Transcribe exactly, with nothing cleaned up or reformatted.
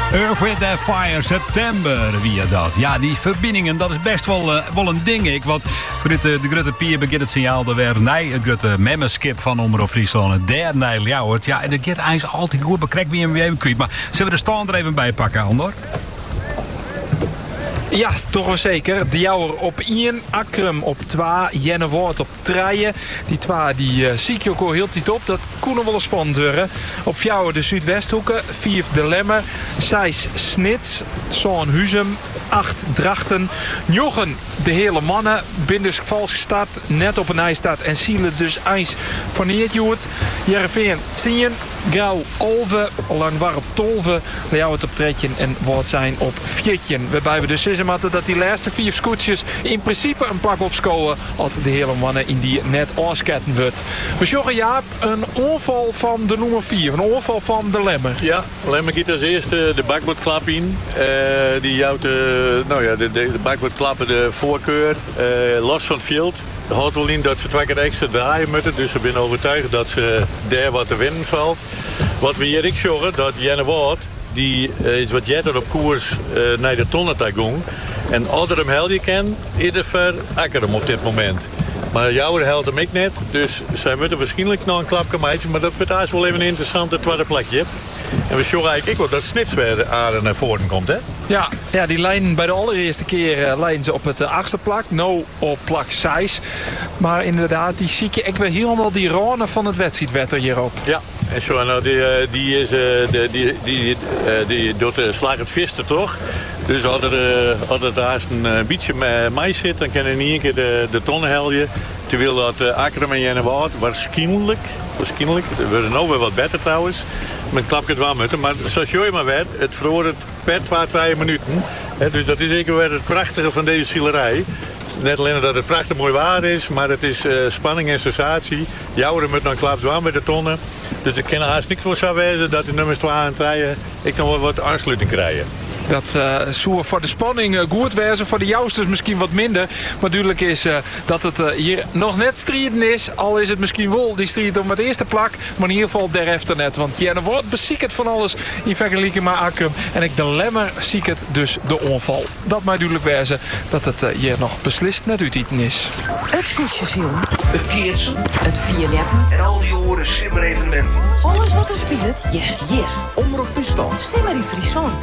Earth, Wind and Fire, september, wie dat. Ja, die verbindingen, dat is best wel, uh, wel een ding, ik. Want vanuit de, de Grutte Pier begint het signaal dat weer nee, het Grutte memmenskip van Omroep Friesland. Het derde nee, Ljouwert. Ja, en dat gaat eigenlijk altijd goed, maar krijg wie hem weer even kwijt. Maar zullen we de stand er even bij pakken, Ander? Ja, toch wel zeker. De Jouwer op één, Akrum op twee, Jennewoord op drie. Die twee die uh, zie ik ook al heel tijd op. Dat kon wel een spannend worden. Op vier de Zuidwesthoeken, vier de Lemmer, zes Snits, Zo'n Huzum, acht Drachten, negen de hele mannen. Bindus vals stad, net op een ijsstad en zielen dus ijs van Neertjoert. Jereveen tien, Grauw Olve, Langwarp Tolve, Ljouwert op tredje en Woord zijn op viertje. Waarbij we dus zeggen dat die laatste vier scootjes in principe een plak opscoren als de hele mannen in die net oorsketten wordt. We zorgen Jaap een onval van de nummer vier, een onval van de Lemmer. Ja, Lemmer giet als eerste de bakboordklap in. Uh, die jouwt de, nou ja, de, de, de bakboordklappen de voorkeur uh, los van het veld. Het houdt wel in dat ze twee keer extra draaien moeten. Dus ik ben overtuigd dat ze daar wat te winnen valt. Wat we hier ook zorgen, dat Jenne Woord, die uh, is wat jetter op koers uh, naar de tonnentagung. En als er hem helder kan, ieder ver akker hem op dit moment. Maar jouw helpt hem ik net. Dus zij moeten waarschijnlijk nog een klapje maken. Maar dat wordt eigenlijk wel even een interessante tweede plekje. En we zorgen eigenlijk ook dat Snits weer aardig naar voren komt, hè? Ja, ja, die lijn bij de allereerste keer uh, lijnen ze op het uh, achtste plak. Nou op plak zes. Maar inderdaad, die zie je. Ik ben helemaal die rone van het wedstrijdwetter hierop. Ja, en zo, nou, die, die, is, uh, die, die, die, uh, die doet de slag het visten toch? Dus als er, uh, als er daar een uh, beetje mais zit, dan kan je in één keer de, de tonnen helden. Terwijl dat uh, Akrum en Jennewoord waarschijnlijk, waarschijnlijk, we worden nou weer wat beter trouwens. Men klapt het wel met hem, maar zoals je maar werd, het verhoort het per twee, twee minuten. He, dus dat is zeker weer het prachtige van deze zielerij. Net alleen dat het prachtig mooi waar is, maar het is uh, spanning en sensatie. Jouweren met dan klapt wel met de tonnen. Dus ik kan er haast niks voor zou wezen dat de nummers twee en drie ik nog wel wat aansluiting krijgen. Dat uh, zou voor de spanning uh, goed wezen. Voor de jousters misschien wat minder. Maar duidelijk is uh, dat het uh, hier nog net strijden is. Al is het misschien wel die strijd om het eerste plak. Maar in ieder geval derefter net. Want Jenne wordt beziekerd van alles in vergelijking met Akrum. En ik de Lemmer zie het dus de onval. Dat mij duidelijk wezen dat het uh, hier nog beslist net uiteten is. Het scootjesiel. Het keertsen. Het vierleppen. En al die oren simmer evenementen. Alles wat er speelt, yes, hier. Omroep Friesland. Simmer in Friesland.